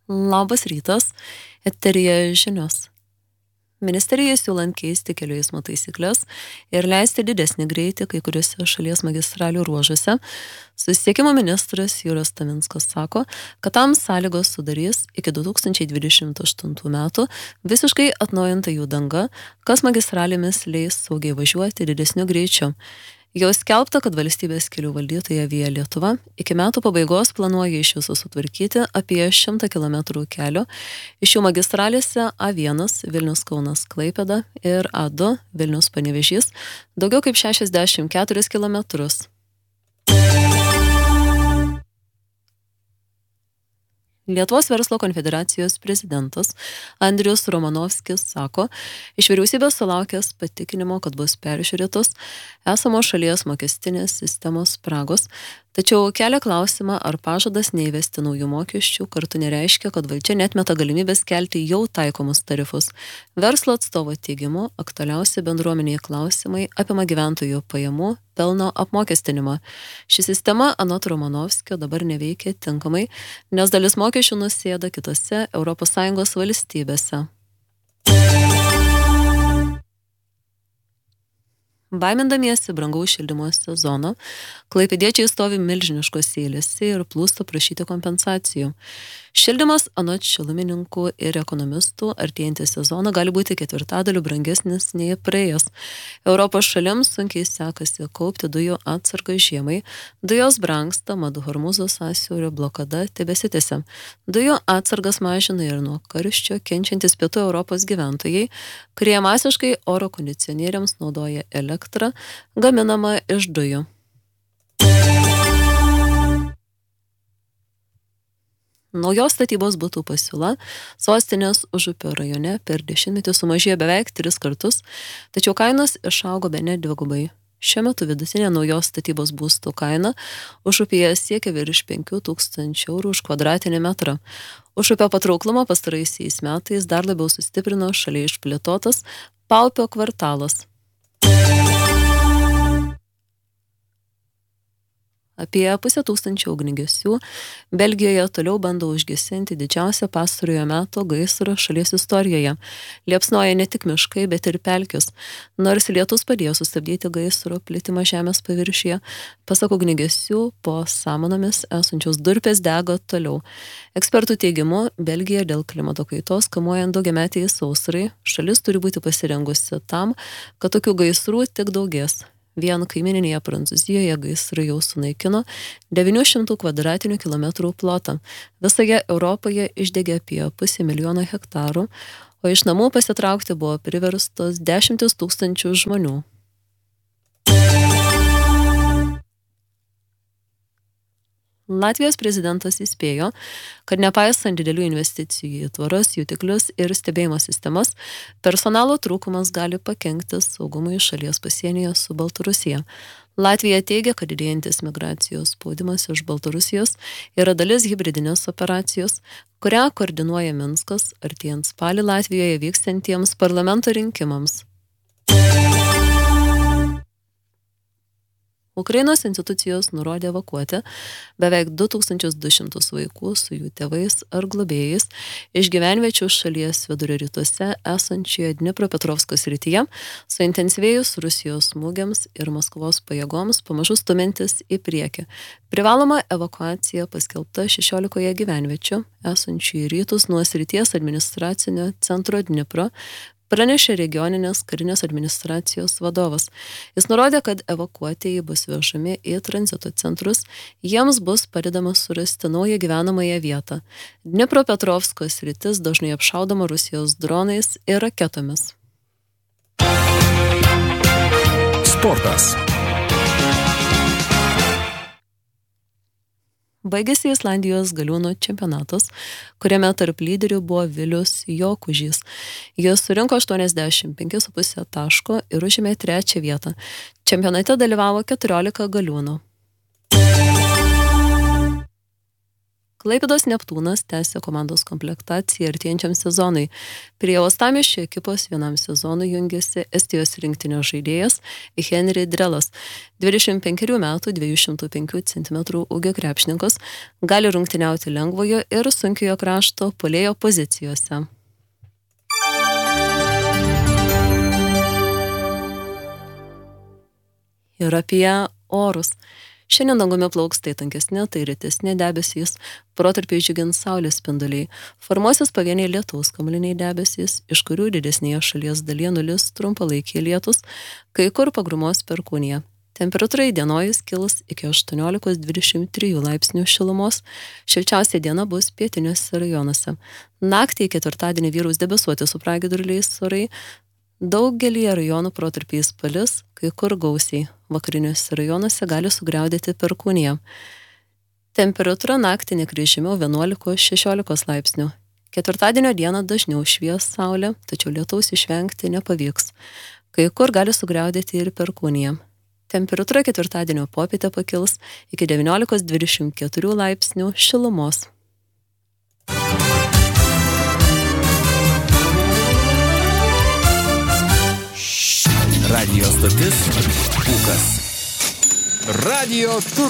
Labas rytas, eteryje žinios. Ministerija siūlant keisti kelių eismo taisyklės ir leisti didesnį greitį kai kuriuose šalies magistralių ruožuose. Susisiekimo ministras Juras Taminskas sako, kad tam sąlygos sudarys iki 2028 metų visiškai atnaujinta jų danga, kas magistralėmis leis saugiai važiuoti didesniu greičiu. Jau skelbta, kad valstybės kelių valdytoja Via Lietuva iki metų pabaigos planuoja iš viso sutvarkyti apie 100 km kelio, iš jų magistralėse A1 Vilnius-Kaunas Klaipėda ir A2 Vilnius-Panevėžys daugiau kaip 64 km. Lietuvos verslo konfederacijos prezidentas Andrius Romanovskis sako, iš vyriausybės sulaukęs patikinimo, kad bus peržiūrėtos esamos šalies mokestinės sistemos spragos, tačiau kelia klausimą, ar pažadas neįvesti naujų mokesčių kartu nereiškia, kad valdžia netmeta galimybės kelti jau taikomus tarifus. Verslo atstovo teigimu, aktualiausi bendruomenėje klausimai apima gyventojų pajamų, pelno apmokestinimą. Ši sistema, anot Romanovskio, dabar neveikia tinkamai, nes dalis mokesčių nusėda kitose ES valstybėse. Baimindamiesi brangaus šildymo sezono, klaipėdiečiai stovi milžiniškose eilėse ir plūsta prašyti kompensacijų. Šildymas anot šilumininkų ir ekonomistų artėjantį sezoną gali būti 1/4 brangesnis nei praėjęs. Europos šalims sunkiai sekasi kaupti dujų atsargas žiemai, dujos brangsta, mat Hormūzo sąsiaurio blokada tebesitęsia. Dujų atsargas mažina ir nuo karščio kenčiantis pietų Europos gyventojai, kurie masiškai oro kondicionieriams naudoja elektrą, gaminama iš dujų. Naujos statybos butų pasiūla sostinės Užupio rajone per 10-metį sumažėjo beveik 3 kartus, tačiau kainos išaugo bene 2 gubai. Šiuo metu vidutinė naujos statybos būstų kaina Užupyje siekia virš 5 000 eurų už kvadratinį metrą. Užupio patrauklumą pastaraisiais metais dar labiau sustiprino šalia išplėtotas Paupio kvartalas. Apie 500 ugniagesių Belgijoje toliau bando užgesinti didžiausią pastarojo meto gaisrą šalies istorijoje. Liepsnoja ne tik miškai, bet ir pelkės. Nors lietus padėjo sustabdyti gaisro plitimą žemės paviršiuje, pasak ugniagesių, po samanomis esančios durpės dega toliau. Ekspertų teigimu, Belgija dėl klimato kaitos kamuojant daugiametei sausrai, šalis turi būti pasirengusi tam, kad tokių gaisrų tik daugės. Vien kaimininėje Prancūzijoje gaisrai jau sunaikino 900 kvadratinių kilometrų plotą. Visoje Europoje išdegė apie 500 000 hektarų, o iš namų pasitraukti buvo priverstos 10 000 žmonių. Latvijos prezidentas įspėjo, kad nepaisant didelių investicijų į tvoras, jutiklius ir stebėjimo sistemas, personalo trūkumas gali pakenkti saugumui šalies pasienyje su Baltarusija. Latvija teigia, kad didėjantis migracijos spaudimas iš Baltarusijos yra dalis hibridinės operacijos, kurią koordinuoja Minskas artėjant spalį Latvijoje vykstantiems parlamento rinkimams. Ukrainos institucijos nurodė evakuoti beveik 2200 vaikų su jų tėvais ar globėjais iš gyvenviečių šalies vidurio rytuose esančioje Dnipropetrovsko srityje, suintensyvėjus Rusijos smūgiams ir Maskvos pajėgoms pamažu stumiantis į priekį. Privaloma evakuacija paskelbta 16 gyvenviečių esančių į rytus nuo srities administracinio centro Dnipro, pranešė regioninės karinės administracijos vadovas. Jis nurodė, kad evakuotieji bus vežami į tranzito centrus, jiems bus padedama surasti naują gyvenamąją vietą. Dnipropetrovsko sritis dažnai apšaudoma Rusijos dronais ir raketomis. Sportas. Baigėsi Islandijos galiūnų čempionatas, kuriame tarp lyderių buvo Vilius Jokužys. Jis surinko 85,5 taško ir užėmė 3. vietą. Čempionate dalyvavo 14 galiūnų. Klaipėdos Neptūnas tęsia komandos komplektaciją artėjančiam sezonui. Prie Uostamiesčio ekipos vienam sezonui jungiasi Estijos rinktinio žaidėjas Henri Drelas. 25 metų 205 cm ūgio krepšininkas gali rungtyniauti lengvojo ir sunkiojo krašto puolėjo pozicijose. Ir apie orus. Šiandien dangumi plauks tai tankesni, tai rytesni debesys, protarpiais džiugins saulės spinduliai. Formuosis pavieniai lietaus kamuoliniai debesys, iš kurių didesnėje šalies dalyje nulis trumpalaikiai lietus, kai kur pagrumos perkūnija. Temperatūra įdienojus kils iki 18-23 laipsnių šilumos, šilčiausia diena bus pietiniuose rajonuose. Naktį į ketvirtadienį vyraus debesuoti su pragiedruliais orai, daugelį rajonų protarpiais palis, kai kur gausiai. Vakariniuose rajonuose gali sugriaudėti perkūnija. Temperatūra naktį nekris žemiau 11-16 laipsnių. Ketvirtadienio dieną dažniau švies saulė, tačiau lietaus išvengti nepavyks. Kai kur gali sugriaudėti ir perkūnija. Temperatūra ketvirtadienio popietę pakils iki 19-24 laipsnių šilumos. Radio stotis Pūkas. Radio